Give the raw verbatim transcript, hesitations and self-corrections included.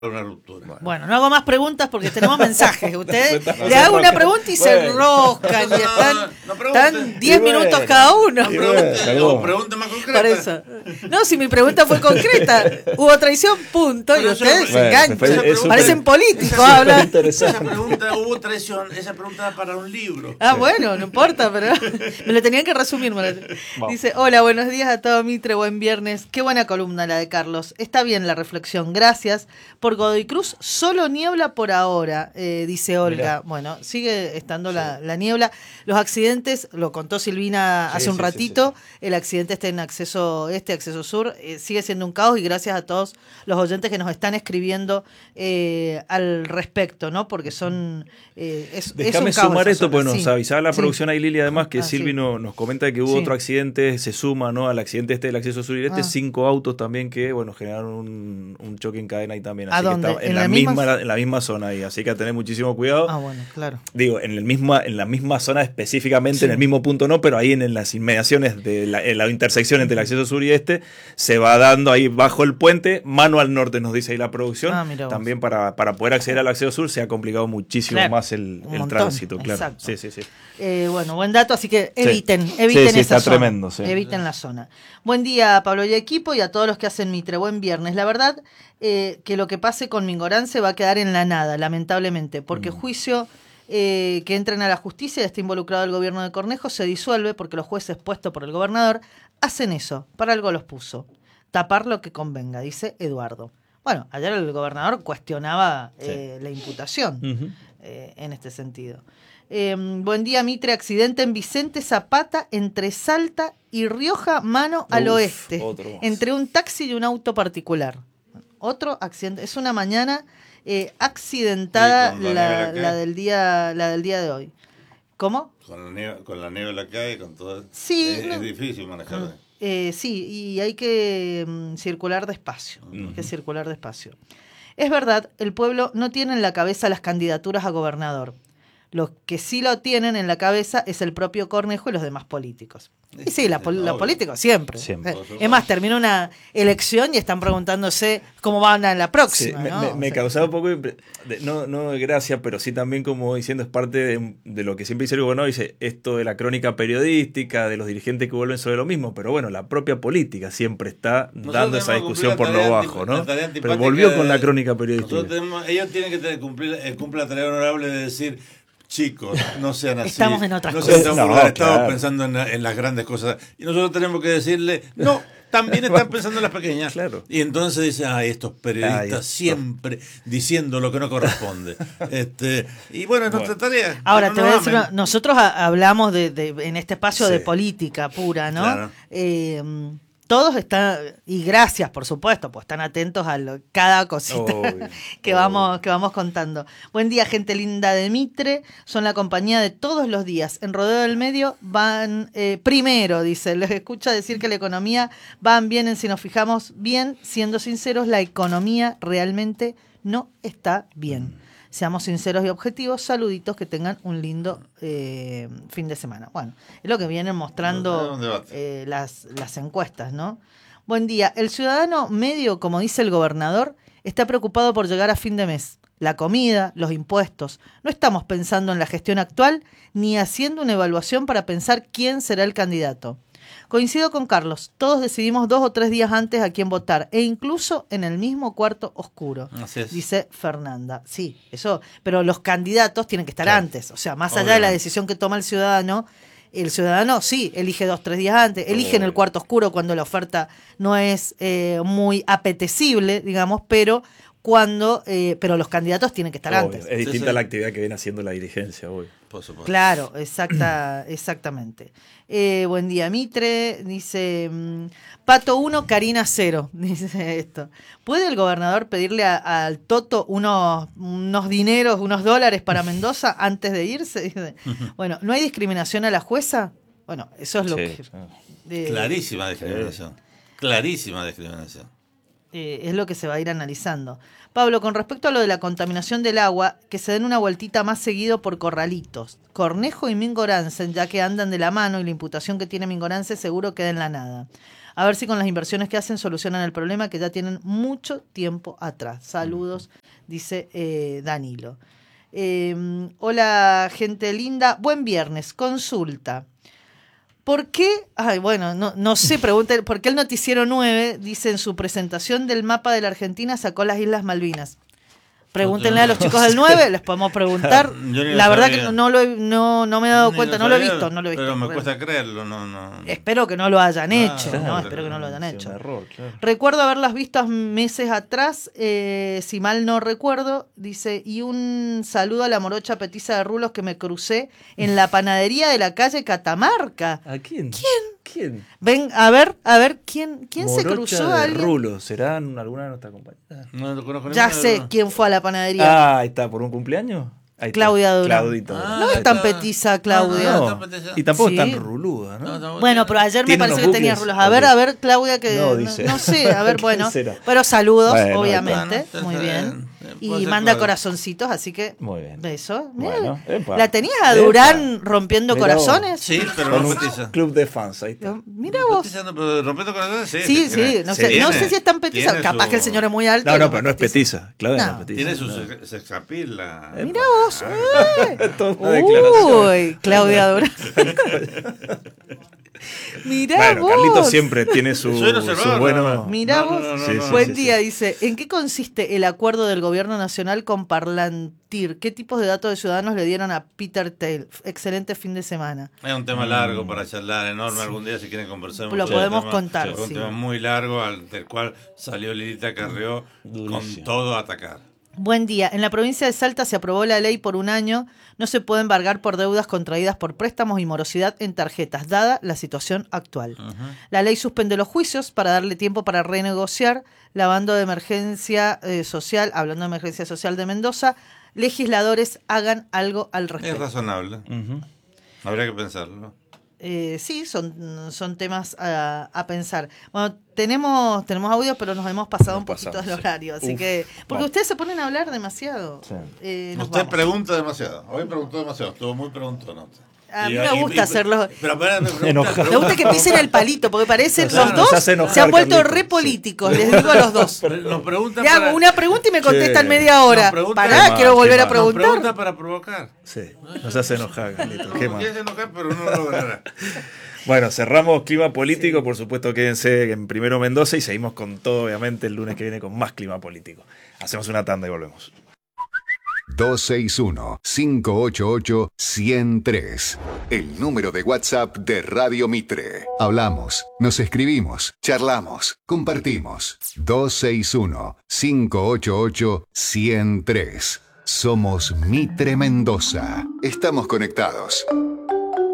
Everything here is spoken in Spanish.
una ruptura. Bueno. bueno, no hago más preguntas porque tenemos mensajes. Usted le hago una pregunta y se enroscan y están no, no, están diez bueno, minutos cada uno. No pregunte, o pregunta más concreta. Para eso. No, si mi pregunta fue concreta, hubo traición, punto, pero y ustedes se bueno, enganchan. Parecen políticos. Esa, hablan. Esa pregunta, hubo traición, esa pregunta era para un libro. Ah, sí. Bueno, no importa, pero me lo tenían que resumir. Dice, hola, buenos días a todo Mitre, buen viernes. Qué buena columna la de Carlos. Está bien la reflexión, gracias. Por Godoy Cruz solo niebla por ahora, eh, dice Olga. Mirá. Bueno, sigue estando sí. la, la niebla. Los accidentes, lo contó Silvina sí, hace un sí, ratito, sí, sí. el accidente este en acceso este, acceso sur, eh, sigue siendo un caos y gracias a todos los oyentes que nos están escribiendo eh, al respecto, ¿no? Porque son... Eh, es, Déjame es un sumar caos esto, pues nos sí. avisaba la sí. producción ahí, Lili, además, que ah, Silvi sí. no, nos comenta que hubo sí. otro accidente, se suma, ¿no? Al accidente este del acceso sur y este, ah. cinco autos también que, bueno, generaron un, un choque en cadena ahí también. Así ¿A dónde? Que está, ¿En, en, la la misma? misma, en la misma zona ahí, así que a tener muchísimo cuidado. Ah, bueno, claro. Digo, en, el misma, en la misma zona específicamente, sí. en el mismo punto no, pero ahí en, en las inmediaciones de la, en la intersección entre el acceso sur y este, se va dando ahí bajo el puente, mano al norte nos dice ahí la producción. Ah, también para, para poder acceder al acceso sur se ha complicado muchísimo claro, más el, el tránsito, claro. Exacto. Sí, sí, sí. Eh, bueno, buen dato, así que eviten, sí. eviten sí, sí, esa está zona. Tremendo, sí. Eviten la zona. Buen día, Pablo y equipo, y a todos los que hacen Mitre. Buen viernes. La verdad eh, que lo que pase con Mingorance va a quedar en la nada, lamentablemente, porque mm. juicio eh, que entren a la justicia y esté involucrado el gobierno de Cornejo se disuelve porque los jueces puestos por el gobernador hacen eso, para algo los puso. Tapar lo que convenga, dice Eduardo. Bueno, ayer el gobernador cuestionaba eh, sí. la imputación uh-huh. eh, en este sentido. Eh, buen día, Mitre. Accidente en Vicente Zapata entre Salta y Rioja, mano al Uf, oeste. Entre un taxi y un auto particular. Otro accidente. Es una mañana eh, accidentada la, la, la, del día, la del día de hoy. ¿Cómo? Con la nieve, con la nieve en la calle, con todo. Sí. Es, no. es difícil manejar. Eh, sí, y hay que um, circular despacio. Uh-huh. Hay que circular despacio. Es verdad, el pueblo no tiene en la cabeza las candidaturas a gobernador. Los que sí lo tienen en la cabeza es el propio Cornejo y los demás políticos. Y sí, la, los políticos siempre. siempre. Es más, termina una elección y están preguntándose cómo van a la próxima. Sí, ¿no? Me, me, me sea, causaba un poco, de, no, no de gracia, pero sí también como diciendo, es parte de, de lo que siempre dice el gobernador, dice esto de la crónica periodística, de los dirigentes que vuelven sobre lo mismo, pero bueno, la propia política siempre está Nosotros dando esa discusión por lo bajo, ¿no? Pero volvió de, con la crónica periodística. Tenemos, ellos tienen que tener, cumplir, cumplir la tarea honorable de decir... Chicos, no sean así. Estamos en otras no cosas. Sean no, vulgares, claro. Estamos pensando en, en las grandes cosas. Y nosotros tenemos que decirle, no, también están pensando en las pequeñas. Claro. Y entonces dicen, ay, estos periodistas ay, siempre diciendo lo que no corresponde. este Y bueno, es nuestra bueno. tarea. Ahora, no te voy a decir, una, nosotros hablamos de, de en este espacio sí. de política pura, ¿no? Claro. Eh, Todos están, y gracias por supuesto, pues están atentos a lo, cada cosita oh, que, oh. vamos, que vamos contando. Buen día, gente linda de Mitre, son la compañía de todos los días. En Rodeo del Medio van eh, primero, dice, les escucha decir que la economía van bien, en si nos fijamos bien, siendo sinceros, la economía realmente no está bien. Seamos sinceros y objetivos. Saluditos, que tengan un lindo eh, fin de semana. Bueno, es lo que vienen mostrando eh, las, las encuestas, ¿no? Buen día. El ciudadano medio, como dice el gobernador, está preocupado por llegar a fin de mes. La comida, los impuestos. No estamos pensando en la gestión actual ni haciendo una evaluación para pensar quién será el candidato. Coincido con Carlos, todos decidimos dos o tres días antes a quién votar, e incluso en el mismo cuarto oscuro, dice Fernanda. Sí, eso, pero los candidatos tienen que estar claro. antes, o sea, más allá Obvio. de la decisión que toma el ciudadano, el ciudadano sí, elige dos o tres días antes, elige Obvio. en el cuarto oscuro cuando la oferta no es eh, muy apetecible, digamos, pero... cuando eh, pero los candidatos tienen que estar Obvio, antes. Es distinta sí, sí. a la actividad que viene haciendo la dirigencia hoy. Por supuesto. Claro, exacta, exactamente. Eh, buen día, Mitre. Dice Pato uno, Karina cero. Dice esto. ¿Puede el gobernador pedirle a, al Toto unos, unos dineros, unos dólares para Mendoza antes de irse? Dice, bueno, ¿no hay discriminación a la jueza? Bueno, eso es lo sí, que... Sí. De, Clarísima discriminación. Sí. Clarísima discriminación. eh, es lo que se va a ir analizando. Pablo, con respecto a lo de la contaminación del agua, que se den una vueltita más seguido por corralitos. Cornejo y Mingoransen, ya que andan de la mano y la imputación que tiene Mingoransen seguro queda en la nada. A ver si con las inversiones que hacen solucionan el problema que ya tienen mucho tiempo atrás. Saludos, dice eh, Danilo. Eh, hola, gente linda. Buen viernes. Consulta. ¿Por qué? Ay, bueno, no, no sé, pregunten. ¿Por qué el Noticiero nueve dice en su presentación del mapa de la Argentina sacó las Islas Malvinas? Pregúntenle a los chicos del nueve, les podemos preguntar. La verdad sabía. que no, lo he, no, no me he dado ni cuenta, no lo he visto. No lo he visto pero me bueno. cuesta creerlo. No, no. Espero que no lo hayan hecho. Ah, ¿no? no, Espero que no lo hayan hecho. Un error, claro. Recuerdo haberlas visto meses atrás, eh, si mal no recuerdo, dice, y un saludo a la morocha petiza de rulos que me crucé en la panadería de la calle Catamarca. ¿A quién? ¿Quién? ¿Quién? Ven, a ver, a ver, ¿quién, quién se cruzó? De ¿Alguien? Rulo, ¿serán alguna de nuestras compañeras? No lo conozco Ya ninguno, sé no. quién fue a la panadería. Ah, ahí está, ¿por un cumpleaños? Ahí está. Claudia Durán. Claudito. Ah, No es tan petiza, Claudia. No, no, no, y tampoco sí. es tan ruluda, ¿no? No, no, Bueno, pero ayer me Tiene pareció que unos tenía bucles. rulos. A ver, Ok. a ver, Claudia, que No, no, dice. no sé, a ver, ¿Quién bueno. será? Pero saludos, Bueno, obviamente, está. muy bien. Puede Y ser manda claro. corazoncitos, así que Muy bien. beso. Mira, Bueno, epa. ¿la tenías a Epa. Durán rompiendo Mirá vos. corazones? Sí, pero Con no un petiza. club de fans, ahí está. Mira vos. Petiza no, pero rompiendo corazones, sí. Sí, sí, tiene- no sí sé, tiene- no sé si es tan petiza. tiene Capaz su- que el señor es muy alto. No, no, y pero no es petiza. Claudia no, No. es petiza. Tiene su no. sex- sex appeal, la- Mira vos. eh. Toda una declaración. Uy, Claudia Durán. Mirá Bueno, vos. Carlitos siempre tiene su, Soy el observador, su bueno. nada más. Mirá No, no, vos. no, no, Sí, no. sí, Buen sí, día, sí. dice. ¿En qué consiste el acuerdo del gobierno nacional con Parlantir? ¿Qué tipos de datos de ciudadanos le dieron a Peter Thiel? Excelente fin de semana. Es un tema largo para charlar, enorme. Algún día, si quieren conversar. Lo mucho del podemos tema. contar, Es un sí. tema muy largo, al del cual salió Lilita Carrió con Durísimo. todo a atacar. Buen día. En la provincia de Salta se aprobó la ley por un año. No se puede embargar por deudas contraídas por préstamos y morosidad en tarjetas, dada la situación actual. Ujú. La ley suspende los juicios para darle tiempo para renegociar. La banda de emergencia eh, social, hablando de emergencia social de Mendoza, legisladores hagan algo al Es respecto. razonable. Ujú. Habría que pensarlo. Eh, sí, son, son temas a, a pensar. Bueno, tenemos tenemos audios, pero nos hemos pasado Nos un poquito pasamos, del sí. horario. Así Uf, que. Porque vamos. ustedes se ponen a hablar demasiado. Sí. Eh, nos Usted vamos. pregunta demasiado. Hoy preguntó demasiado. Estuvo muy preguntón. ¿no? A mí Y- me y- gusta y- hacerlo. Pero, pero, pero, pero, Enojado. Me gusta que pisen el palito, porque parecen Claro, los nos dos. hace enojar, Se han vuelto Carlitos, re sí. políticos, les digo a los dos. Nos pregunta Le hago para- una pregunta y me contestan Che, media hora. nos pregunta- Pará, Qué quiero mal, volver qué a mal. Nos preguntar. pregunta para provocar. Sí, nos hace enojar, Carlitos. No, Qué no mal. quieres enojar, pero no lo logrará. Bueno, cerramos clima político, por supuesto quédense en Primero Mendoza y seguimos con todo, obviamente, el lunes que viene con más clima político. Hacemos una tanda y volvemos. dos seis uno, cinco ocho ocho, uno cero tres. El número de WhatsApp de Radio Mitre. Hablamos, nos escribimos, charlamos, compartimos. dos seis uno, cinco ocho ocho, uno cero tres. Somos Mitre Mendoza. Estamos conectados.